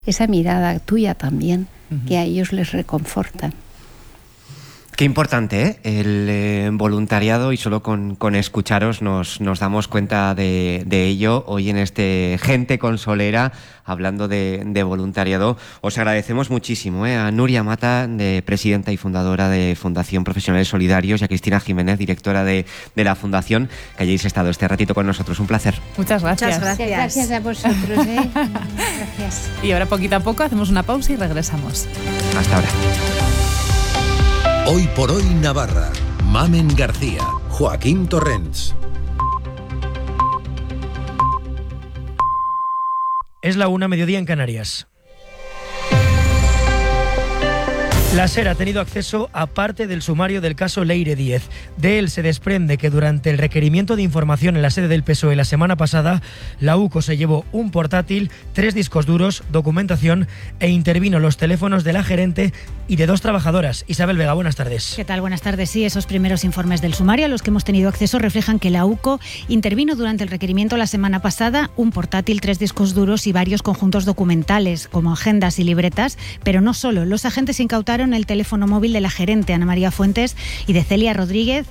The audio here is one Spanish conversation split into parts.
esa mirada tuya también, que a ellos les reconforta. Qué importante, ¿eh? El voluntariado, y solo con escucharos nos damos cuenta de ello. Hoy en este Gente Consolera, hablando de voluntariado, os agradecemos muchísimo a Nuria Mata, presidenta y fundadora de Fundación Profesionales Solidarios, y a Cristina Jiménez, directora de la Fundación, que hayáis estado este ratito con nosotros. Un placer. Muchas gracias. Muchas gracias a vosotros. Gracias. Y ahora poquito a poco hacemos una pausa y regresamos. Hasta ahora. Hoy por hoy Navarra. Mamen García, Joaquín Torrents. Es la 1:00, mediodía en Canarias. La SER ha tenido acceso a parte del sumario del caso Leire Díez. De él se desprende que durante el requerimiento de información en la sede del PSOE la semana pasada, la UCO se llevó un portátil, 3 discos duros, documentación e intervino los teléfonos de la gerente y de 2 trabajadoras. Isabel Vega, buenas tardes. ¿Qué tal? Buenas tardes. Sí, esos primeros informes del sumario a los que hemos tenido acceso reflejan que la UCO intervino durante el requerimiento la semana pasada un portátil, 3 discos duros y varios conjuntos documentales, como agendas y libretas, pero no solo. Los agentes incautaron el teléfono móvil de la gerente Ana María Fuentes y de Celia Rodríguez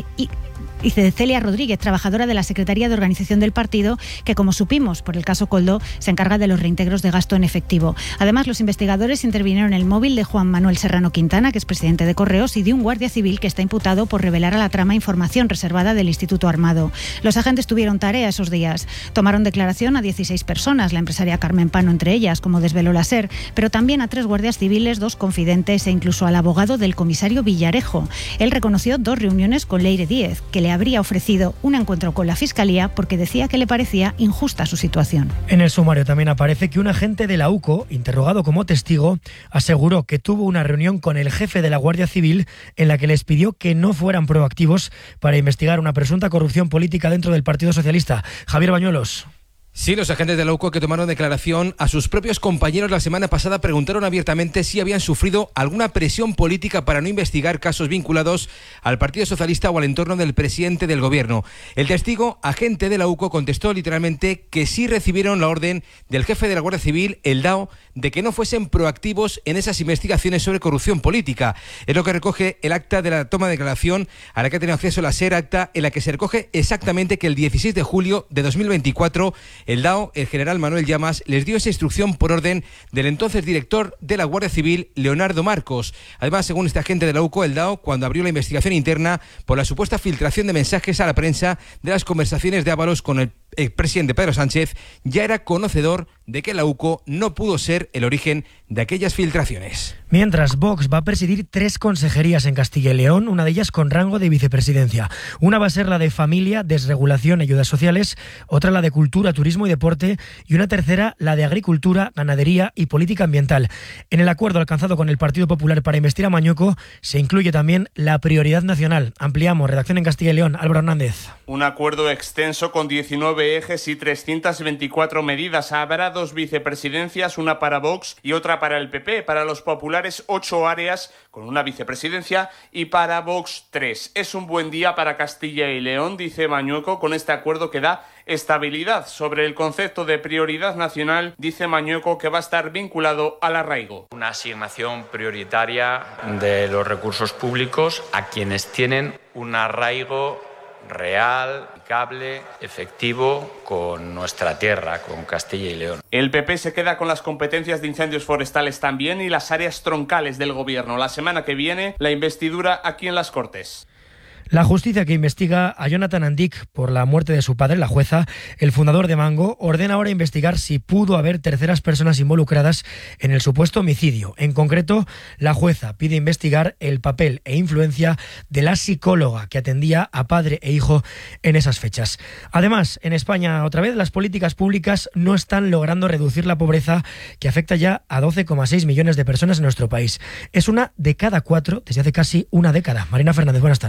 trabajadora de la Secretaría de Organización del partido, que, como supimos por el caso Koldo, se encarga de los reintegros de gasto en efectivo. Además, los investigadores intervinieron en el móvil de Juan Manuel Serrano Quintana, que es presidente de Correos, y de un guardia civil que está imputado por revelar a la trama información reservada del Instituto Armado. Los agentes tuvieron tarea esos días. Tomaron declaración a 16 personas, la empresaria Carmen Pano entre ellas, como desveló la SER, pero también a 3 guardias civiles, 2 confidentes e incluso al abogado del comisario Villarejo. Él reconoció 2 reuniones con Leire Díez, que le habría ofrecido un encuentro con la Fiscalía porque decía que le parecía injusta su situación. En el sumario también aparece que un agente de la UCO, interrogado como testigo, aseguró que tuvo una reunión con el jefe de la Guardia Civil en la que les pidió que no fueran proactivos para investigar una presunta corrupción política dentro del Partido Socialista. Javier Bañuelos. Sí, los agentes de la UCO que tomaron declaración a sus propios compañeros la semana pasada preguntaron abiertamente si habían sufrido alguna presión política para no investigar casos vinculados al Partido Socialista o al entorno del presidente del gobierno. El testigo, agente de la UCO, contestó literalmente que sí recibieron la orden del jefe de la Guardia Civil, el DAO, de que no fuesen proactivos en esas investigaciones sobre corrupción política. Es lo que recoge el acta de la toma de declaración a la que ha tenido acceso la SER, acta en la que se recoge exactamente que el 16 de julio de 2024 el DAO, el general Manuel Llamas, les dio esa instrucción por orden del entonces director de la Guardia Civil, Leonardo Marcos. Además, según este agente de la UCO, el DAO, cuando abrió la investigación interna por la supuesta filtración de mensajes a la prensa de las conversaciones de Ábalos con el presidente Pedro Sánchez, ya era conocedor de que la UCO no pudo ser el origen de aquellas filtraciones. Mientras, Vox va a presidir 3 consejerías en Castilla y León, una de ellas con rango de vicepresidencia. Una va a ser la de Familia, Desregulación y Ayudas Sociales, otra la de Cultura, Turismo y Deporte, y una tercera la de Agricultura, Ganadería y Política Ambiental. En el acuerdo alcanzado con el Partido Popular para investir a Mañueco se incluye también la prioridad nacional. Ampliamos, redacción en Castilla y León, Álvaro Hernández. Un acuerdo extenso con 19 ejes y 324 medidas. Habrá 2 vicepresidencias, una para Vox y otra para el PP. Para los populares, 8 áreas con una vicepresidencia y para Vox 3. Es un buen día para Castilla y León, dice Mañueco, con este acuerdo que da estabilidad. Sobre el concepto de prioridad nacional, dice Mañueco que va a estar vinculado al arraigo. Una asignación prioritaria de los recursos públicos a quienes tienen un arraigo real, aplicable, efectivo con nuestra tierra, con Castilla y León. El PP se queda con las competencias de incendios forestales también y las áreas troncales del gobierno. La semana que viene, la investidura aquí en las Cortes. La justicia que investiga a Jonathan Andic por la muerte de su padre, la jueza, el fundador de Mango, ordena ahora investigar si pudo haber terceras personas involucradas en el supuesto homicidio. En concreto, la jueza pide investigar el papel e influencia de la psicóloga que atendía a padre e hijo en esas fechas. Además, en España, otra vez, las políticas públicas no están logrando reducir la pobreza, que afecta ya a 12,6 millones de personas en nuestro país. Es una de cada 4 desde hace casi una década. Marina Fernández, buenas tardes. Buenas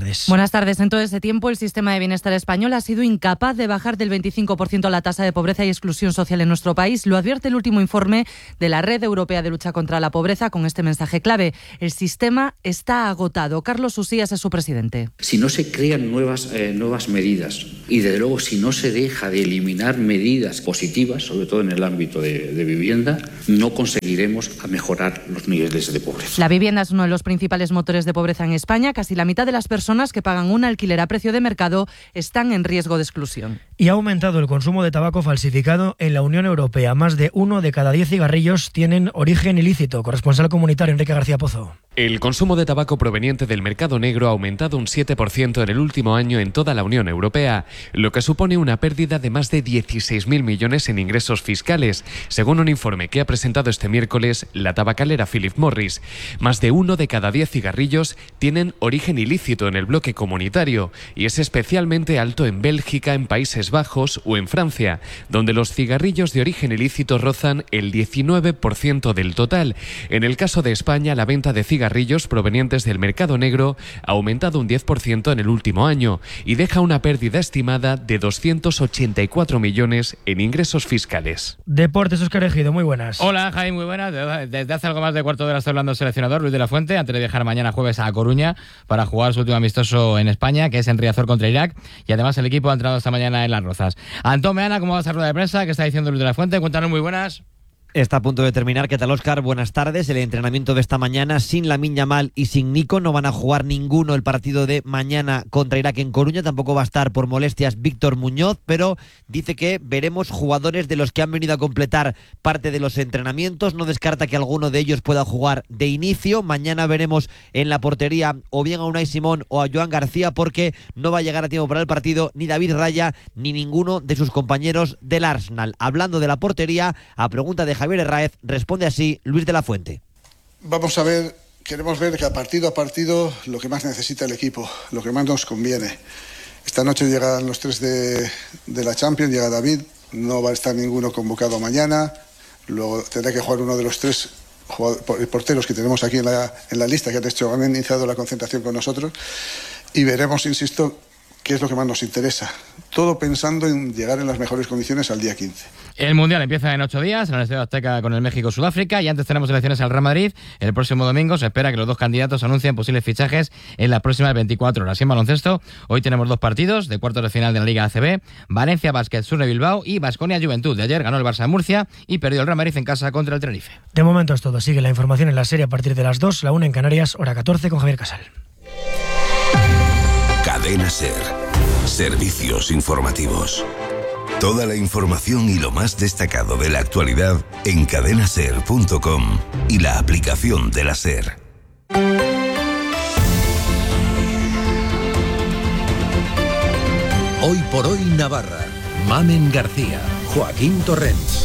Buenas tardes. En todo ese tiempo, el sistema de bienestar español ha sido incapaz de bajar del 25% la tasa de pobreza y exclusión social en nuestro país. Lo advierte el último informe de la Red Europea de Lucha contra la Pobreza con este mensaje clave. El sistema está agotado. Carlos Usías es su presidente. Si no se crean nuevas medidas y, desde luego, si no se deja de eliminar medidas positivas, sobre todo en el ámbito de vivienda, no conseguiremos mejorar los niveles de pobreza. La vivienda es uno de los principales motores de pobreza en España. Casi la mitad de las personas que pagan un alquiler a precio de mercado están en riesgo de exclusión. Y ha aumentado el consumo de tabaco falsificado en la Unión Europea. Más de 1 de cada 10 cigarrillos tienen origen ilícito. Corresponsal comunitario Enrique García Pozo. El consumo de tabaco proveniente del mercado negro ha aumentado un 7% en el último año en toda la Unión Europea, lo que supone una pérdida de más de 16.000 millones en ingresos fiscales, según un informe que ha presentado este miércoles la tabacalera Philip Morris. Más de 1 de cada 10 cigarrillos tienen origen ilícito en el bloque comunitario y es especialmente alto en Bélgica, en Países Bajos o en Francia, donde los cigarrillos de origen ilícito rozan el 19% del total. En el caso de España, la venta de cigarrillos provenientes del mercado negro ha aumentado un 10% en el último año y deja una pérdida estimada de 284 millones en ingresos fiscales. Deportes, Óscar Ejido, muy buenas. Hola, Jaime, muy buenas. Desde hace algo más de cuarto de hora está hablando el seleccionador Luis de la Fuente, antes de viajar mañana jueves a Coruña para jugar su último amistoso en España, que es en Riazor contra Irak, y además el equipo ha entrado esta mañana en Las Rozas. Antón Meana, ¿cómo va esa rueda de prensa? ¿Qué está diciendo Luis de la Fuente? Cuéntanos, muy buenas. Está a punto de terminar. ¿Qué tal, Óscar? Buenas tardes. El entrenamiento de esta mañana sin Lamine Yamal y sin Nico. No van a jugar ninguno el partido de mañana contra Irak en Coruña. Tampoco va a estar por molestias Víctor Muñoz, pero dice que veremos jugadores de los que han venido a completar parte de los entrenamientos. No descarta que alguno de ellos pueda jugar de inicio. Mañana veremos en la portería o bien a Unai Simón o a Joan García, porque no va a llegar a tiempo para el partido ni David Raya ni ninguno de sus compañeros del Arsenal. Hablando de la portería, a pregunta de Javier Herráez, responde así Luis de la Fuente. Vamos a ver, queremos ver que a partido lo que más necesita el equipo, lo que más nos conviene. Esta noche llegan los 3 de la Champions, llega David, no va a estar ninguno convocado mañana, luego tendrá que jugar uno de los 3 porteros que tenemos aquí en la lista, que han iniciado la concentración con nosotros, y veremos, insisto, qué es lo que más nos interesa. Todo pensando en llegar en las mejores condiciones al día 15. El Mundial empieza en 8 días en el Estadio Azteca con el México-Sudáfrica, y antes tenemos elecciones al Real Madrid. El próximo domingo se espera que los dos candidatos anuncien posibles fichajes en las próximas 24 horas. Y en baloncesto, hoy tenemos 2 partidos de cuartos de final de la Liga ACB: Valencia Basket Sur de Bilbao y Baskonia Juventud. De ayer ganó el Barça de Murcia y perdió el Real Madrid en casa contra el Tenerife. De momento es todo. Sigue la información en la serie a partir de las 2, la 1 en Canarias, hora 14 con Javier Casal. Cadena SER. Servicios informativos. Toda la información y lo más destacado de la actualidad en cadenaser.com y la aplicación de la SER. Hoy por hoy Navarra. Mamen García, Joaquín Torrents.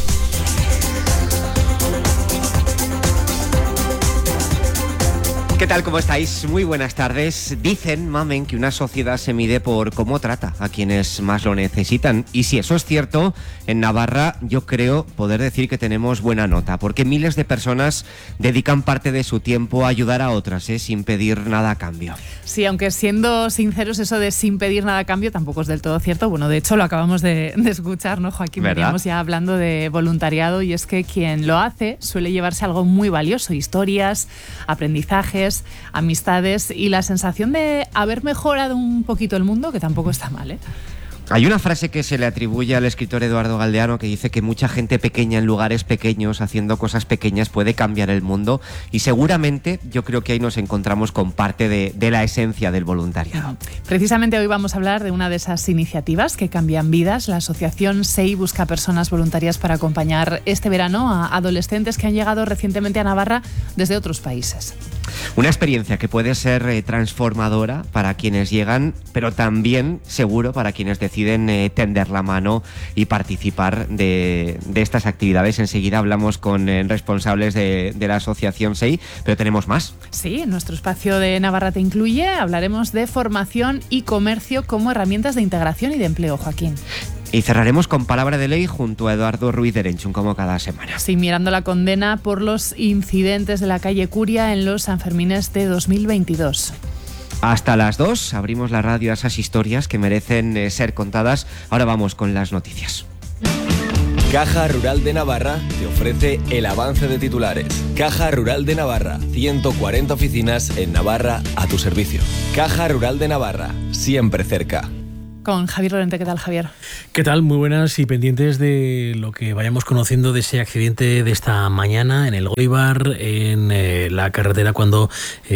¿Qué tal? ¿Cómo estáis? Muy buenas tardes. Dicen, Mamen, que una sociedad se mide por cómo trata a quienes más lo necesitan. Y si eso es cierto, en Navarra yo creo poder decir que tenemos buena nota, porque miles de personas dedican parte de su tiempo a ayudar a otras, sin pedir nada a cambio. Sí, aunque siendo sinceros, eso de sin pedir nada a cambio tampoco es del todo cierto. Bueno, de hecho lo acabamos de escuchar, ¿no, Joaquín? Veníamos ya hablando de voluntariado, y es que quien lo hace suele llevarse algo muy valioso: historias, aprendizajes, amistades y la sensación de haber mejorado un poquito el mundo, que tampoco está mal, ¿eh? Hay una frase que se le atribuye al escritor Eduardo Galdeano que dice que mucha gente pequeña en lugares pequeños, haciendo cosas pequeñas, puede cambiar el mundo, y seguramente yo creo que ahí nos encontramos con parte de la esencia del voluntariado. Precisamente hoy vamos a hablar de una de esas iniciativas que cambian vidas. La asociación SEI busca personas voluntarias para acompañar este verano a adolescentes que han llegado recientemente a Navarra desde otros países. Una experiencia que puede ser transformadora para quienes llegan, pero también, seguro, para quienes deciden tender la mano y participar de estas actividades. Enseguida hablamos con responsables de la asociación SEI, pero tenemos más. Sí, en nuestro espacio de Navarra te incluye hablaremos de formación y comercio como herramientas de integración y de empleo, Joaquín. Y cerraremos con Palabra de Ley junto a Eduardo Ruiz de Erenchun, como cada semana. Sí, mirando la condena por los incidentes de la calle Curia en los Sanfermines de 2022. Hasta las 2 abrimos la radio a esas historias que merecen ser contadas. Ahora vamos con las noticias. Caja Rural de Navarra te ofrece el avance de titulares. Caja Rural de Navarra, 140 oficinas en Navarra a tu servicio. Caja Rural de Navarra, siempre cerca. Con Javier Lorente. ¿Qué tal, Javier? ¿Qué tal? Muy buenas, y pendientes de lo que vayamos conociendo de ese accidente de esta mañana en el Goibar, en la carretera, cuando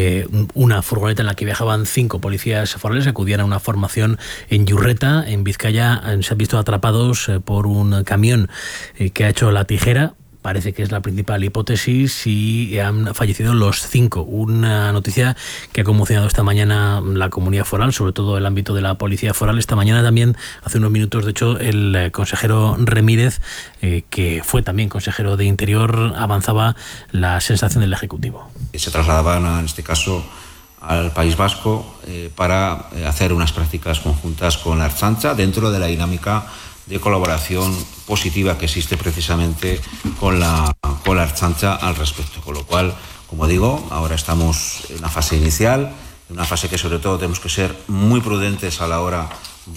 una furgoneta en la que viajaban 5 policías forales acudían a una formación en Yurreta, en Vizcaya. Se han visto atrapados por un camión que ha hecho la tijera. Parece que es la principal hipótesis, y han fallecido los 5. Una noticia que ha conmocionado esta mañana la comunidad foral, sobre todo el ámbito de la policía foral. Esta mañana también, hace unos minutos, de hecho, el consejero Remírez, que fue también consejero de Interior, avanzaba la sensación del Ejecutivo. Se trasladaban, en este caso, al País Vasco para hacer unas prácticas conjuntas con la Ertzaintza dentro de la dinámica de colaboración positiva que existe precisamente con la Ertzaintza al respecto. Con lo cual, como digo, ahora estamos en una fase inicial, en una fase que sobre todo tenemos que ser muy prudentes a la hora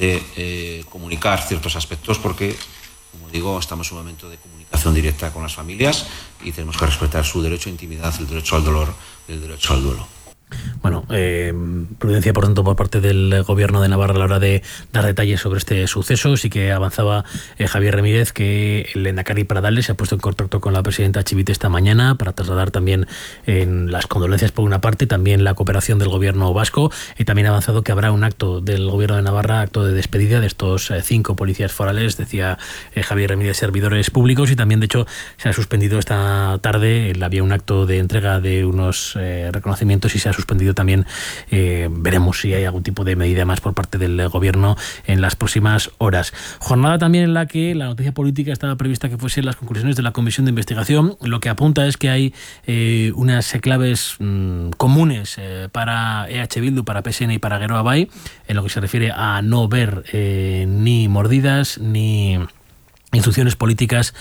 de comunicar ciertos aspectos, porque, como digo, estamos en un momento de comunicación directa con las familias y tenemos que respetar su derecho a intimidad, el derecho al dolor y el derecho al duelo. Bueno, prudencia, por tanto, por parte del Gobierno de Navarra a la hora de dar detalles sobre este suceso. Sí que avanzaba Javier Remírez que el lehendakari Pradales se ha puesto en contacto con la presidenta Chivite esta mañana para trasladar también las condolencias por una parte, también la cooperación del Gobierno vasco, y también ha avanzado que habrá un acto del Gobierno de Navarra, acto de despedida de estos 5 policías forales, decía Javier Remírez, servidores públicos, y también, de hecho, se ha suspendido esta tarde, había un acto de entrega de unos reconocimientos, y se ha suspendido también. Veremos si hay algún tipo de medida más por parte del Gobierno en las próximas horas. Jornada también en la que la noticia política estaba prevista que fuesen las conclusiones de la comisión de investigación. Lo que apunta es que hay unas claves comunes para EH Bildu, para PSN y para Geroa Bai, en lo que se refiere a no ver ni mordidas ni instrucciones políticas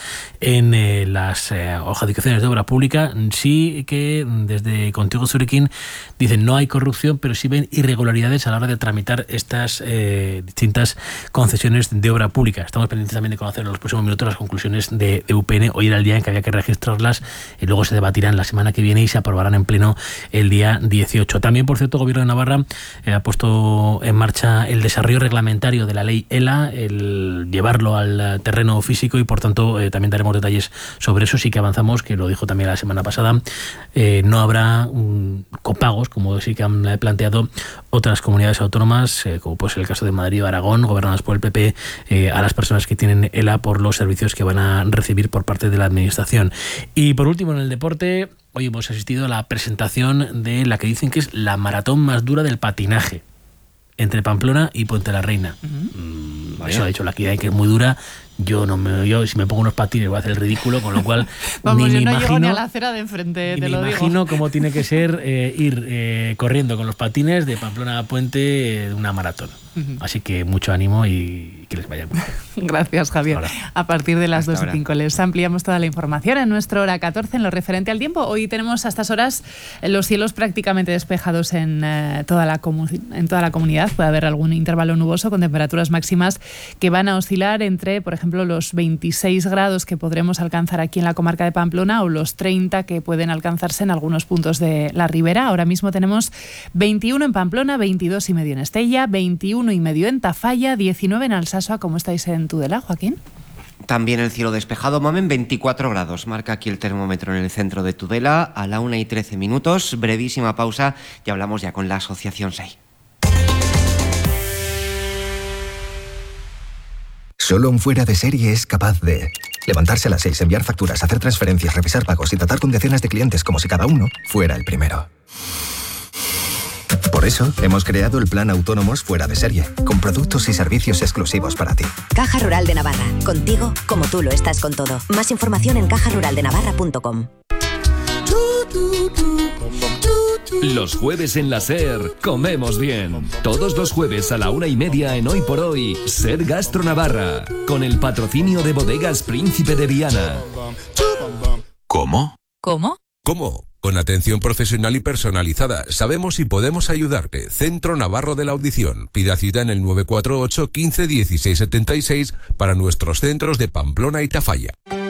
en las adjudicaciones de obra pública. Sí que desde Contigo Zurekin dicen no hay corrupción, pero sí ven irregularidades a la hora de tramitar estas distintas concesiones de obra pública. Estamos pendientes también de conocer en los próximos minutos las conclusiones de UPN. Hoy era el día en que había que registrarlas, y luego se debatirán la semana que viene y se aprobarán en pleno el día 18. También, por cierto, el Gobierno de Navarra ha puesto en marcha el desarrollo reglamentario de la ley ELA, el llevarlo al terreno físico, y por tanto también daremos detalles sobre eso. Sí que avanzamos, que lo dijo también la semana pasada, no habrá copagos, como sí que han planteado otras comunidades autónomas, como pues el caso de Madrid o Aragón, gobernadas por el PP, a las personas que tienen ELA por los servicios que van a recibir por parte de la administración. Y por último, en el deporte, hoy hemos asistido a la presentación de la que dicen que es la maratón más dura del patinaje, entre Pamplona y Puente la Reina. Eso ha dicho la que es muy dura. Yo si me pongo unos patines voy a hacer el ridículo, con lo cual vamos, ni yo me no imagino, llego ni a la acera de enfrente, te lo digo. imagino cómo tiene que ser ir corriendo con los patines de Pamplona a Puente una maratón. Así que mucho ánimo y que les vaya muy bien. Gracias, Javier. Ahora. A partir de las Hasta 2:05 les ampliamos toda la información en nuestra hora 14 en lo referente al tiempo. Hoy tenemos a estas horas los cielos prácticamente despejados en toda la comunidad. Puede haber algún intervalo nuboso con temperaturas máximas que van a oscilar entre, por ejemplo, los 26 grados que podremos alcanzar aquí en la comarca de Pamplona, o los 30 que pueden alcanzarse en algunos puntos de la ribera. Ahora mismo tenemos 21 en Pamplona, 22,5 en Estella, 21,5 en Tafalla, 19 en Alsasua. ¿Cómo estáis en Tudela, Joaquín? También el cielo despejado, Mamen, 24 grados. Marca aquí el termómetro en el centro de Tudela a la 1:13. Brevísima pausa y hablamos ya con la Asociación SEI. Solo un fuera de serie es capaz de levantarse a las 6, enviar facturas, hacer transferencias, revisar pagos y tratar con decenas de clientes como si cada uno fuera el primero. Por eso, hemos creado el Plan Autónomos Fuera de Serie, con productos y servicios exclusivos para ti. Caja Rural de Navarra. Contigo, como tú lo estás con todo. Más información en cajaruraldenavarra.com. Los jueves en la SER comemos bien. Todos los jueves a la 1:30 en Hoy por Hoy, SER Gastro Navarra, con el patrocinio de Bodegas Príncipe de Viana. ¿Cómo? ¿Cómo? ¿Cómo? Con atención profesional y personalizada, sabemos y podemos ayudarte. Centro Navarro de la Audición. Pida cita en el 948 15 16 76 para nuestros centros de Pamplona y Tafalla.